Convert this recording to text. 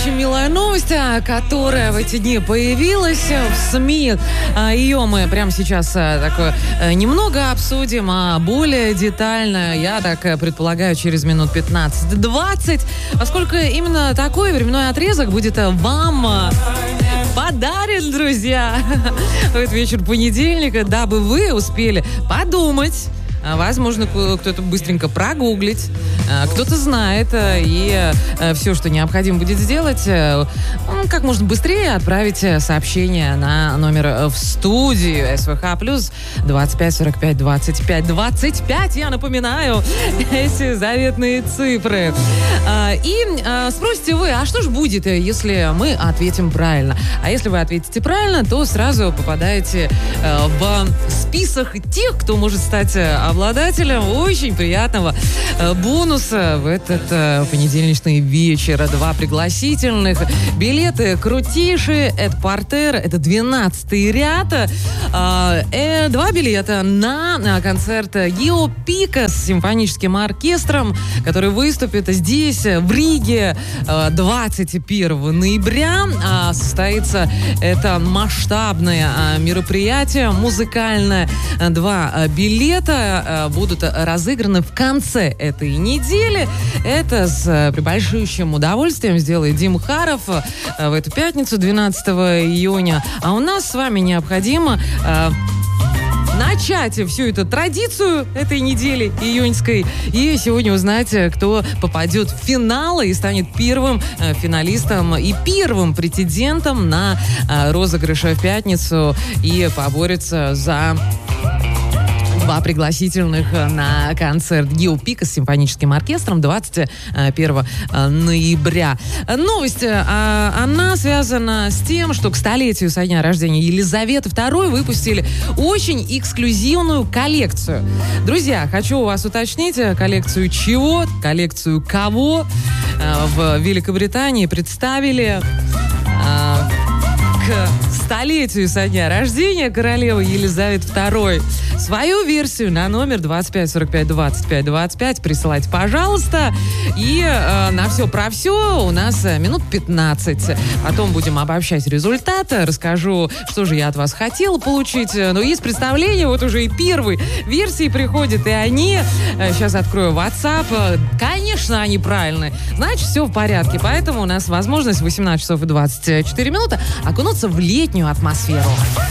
очень милая новость, которая в эти дни появилась в СМИ. Ее мы прямо сейчас немного обсудим, а более детально, я так предполагаю, через минут 15-20, поскольку именно такой временной отрезок будет вам подарен, друзья, в этот вечер понедельника, дабы вы успели подумать. Возможно, кто-то быстренько прогуглить, кто-то знает, и все, что необходимо будет сделать, как можно быстрее отправить сообщение на номер в студию СВХ плюс 25 45 25 25. Я напоминаю эти заветные цифры. И спросите вы, а что же будет, если мы ответим правильно? А если вы ответите правильно, то сразу попадаете в список тех, кто может стать обладателем очень приятного бонуса в этот понедельничный вечер. 2 пригласительных билеты крутейшие. Это партер, это 12-й ряд. 2 билета на концерт Гио Пика с симфоническим оркестром, который выступит здесь, в Риге, 21 ноября. Состоится это масштабное мероприятие музыкальное. 2 билета будут разыграны в конце этой недели. Это с прибольшущим удовольствием сделает Дим Харов в эту пятницу, 12 июня. А у нас с вами необходимо начать всю эту традицию этой недели июньской и сегодня узнать, кто попадет в финал и станет первым финалистом и первым претендентом на розыгрыш в пятницу и поборется за 2 пригласительных на концерт Гио Пика с симфоническим оркестром 21 ноября. Новость, она связана с тем, что к столетию со дня рождения Елизаветы II выпустили очень эксклюзивную коллекцию. Друзья, хочу у вас уточнить, коллекцию чего, коллекцию кого в Великобритании представили к столетию со дня рождения королевы Елизаветы II. Свою версию на номер 25 45 25 25 присылайте, пожалуйста. И на все про все у нас минут 15. Потом будем обобщать результаты. Расскажу, что же я от вас хотела получить. Но есть представление, вот уже и первые версии приходят, и они... Сейчас открою WhatsApp. Конечно, они правильные. Значит, все в порядке. Поэтому у нас возможность в 18 часов и 24 минуты окунуться в летнюю атмосферу.